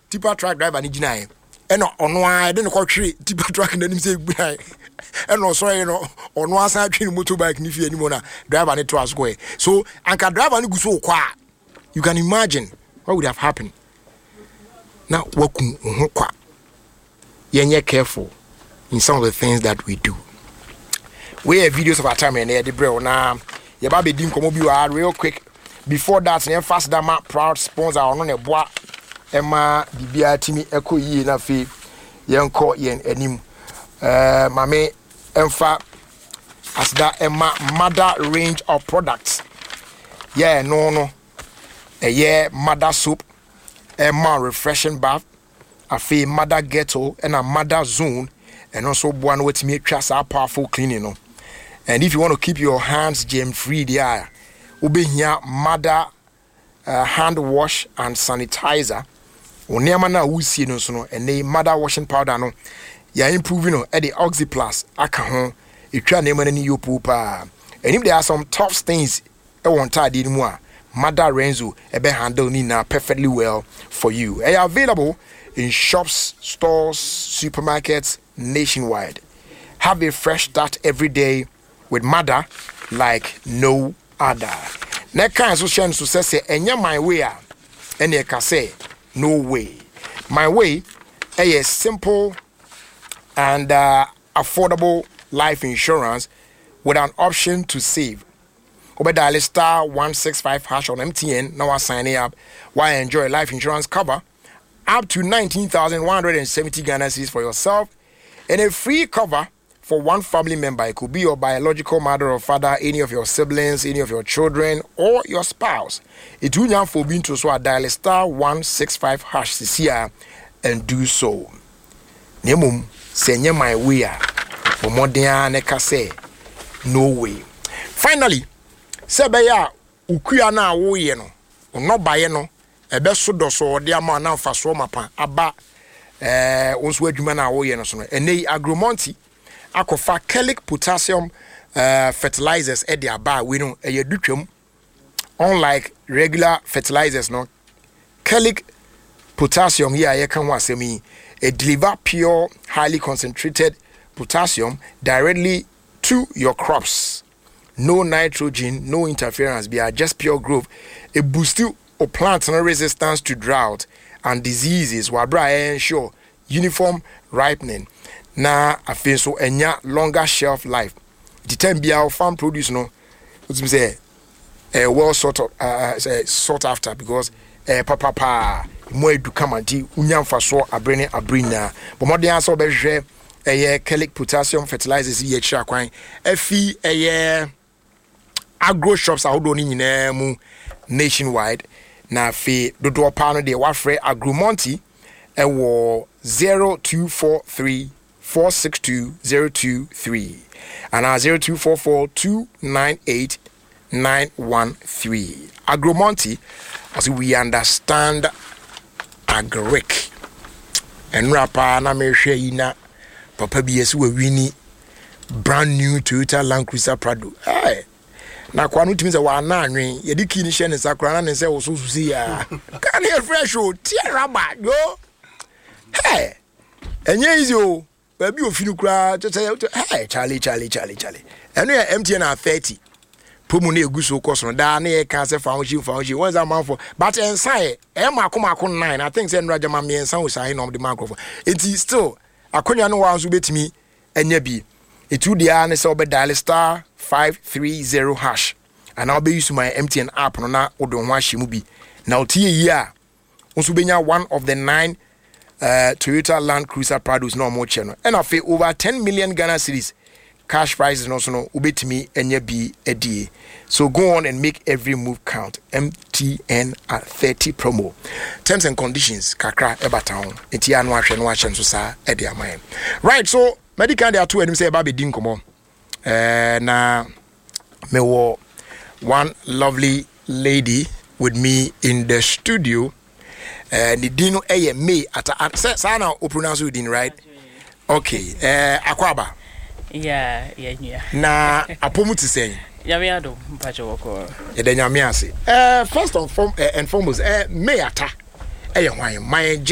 tipper truck driver ni gina eno ono a de no kwatwe tipper truck na nim say gina eno so ono asa atwe motorbike ni fie ni mo na driver ni to asko so anka driver ni guso kwa you can imagine what would have happened now wakum ho kwa yenye careful in some of the things that we do. We have videos of our time and the bro now your baby dim come be real quick before that and fast that my proud sponsor on a bois Emma bibia timi eko yi na fe yenko yen anim mame emfa as that Emma mother range of products no mother soup Emma refreshing bath afi mother ghetto and a mother zone and also one way to make trust our powerful cleaning no. And if you want to keep your hands germ free there ube here mother hand wash and sanitizer onyama na wusie no so no and mother washing powder no ya improving no at the Oxyplus aka ho etwa na emani yopu pa. And if there are some tough stains e won tade ni mu a mother Renzo ebe handle ni na perfectly well for you. They are available in shops, stores, supermarkets nationwide. Have a fresh start every day with mother like no other. Next kind of so say enya my way and you can say no way. My way a simple and affordable life insurance with an option to save. Over dial *165# on MTN. Now I sign up. Why enjoy life insurance cover up to 19,170 Ghana cedis for yourself and a free cover for one family member. It could be your biological mother or father, any of your siblings, any of your children, or your spouse. It will now for being to so dial *165# this year and do so. Nemum senye my way for more than I say no way. Finally, sebeya ukuya na woye no no baye no ebe so do so de ama na mfa so mapa aba onso adwuma na woye no so no enei Agromonti akofa Kelic potassium fertilizers e de aba we no e yadutwam. Unlike regular fertilizers no Kelic potassium here ye kan ho asemi e deliver pure highly concentrated potassium directly to your crops. No nitrogen, no interference, be just pure growth. It boosts or plant resistance to drought and diseases while ensure uniform ripening. Now I feel so enya longer shelf life. The time be our farm produce no say well sought after because papa more do come anti unyam fa so abrina but more than so be hwe Kelic potassium fertilizers ye kira kwan afi agro shops ahodo ni nyina mu nationwide na fe dodo pa no de wafre Agromonti ewo 0243 462 and 0244 298 Agromonti as we understand agric and rapa na me hwe yi na papa bi yesu we wini brand new Toyota Land Cruiser Prado na kwa no timi se wa na anwen ye diki ni hye ne sakura na ne se wo so susi ya kan here fresh o tie raba yo enye easy o ba bi ofinu kura Charlie eno ya MTN na 30 promo na eguso koso da na ye kan se foundation what's that man for but ensan e makoma 9 I think say no rajama me ensan wo sai no the microphone it is still akonya no wa so betimi enya bi etu dia ne se obedial *530# and I'll be using my MTN app no na odo ho ahye mu bi na otie yi a unso benya one of the 9 Toyota Land Cruiser Prados no more channel and I feel over 10 million Ghana cedis cash prizes no so no ubetimi enya bi edie. So go on and make every move count. MTN at 30 promo. Terms and conditions kakra ebatown. Enti anu ahwe no ahye so sa edi aman. Right, so medical there two say ba be din komo. Na me wo one lovely lady with me in the studio. The dino eye me at say now o pronounce you din right? Okay. Akwaba. Yeah. Na apomu ti say. Yamiado mpacho wako. Yedenya me ase. First and foremost, me ata. Hwan my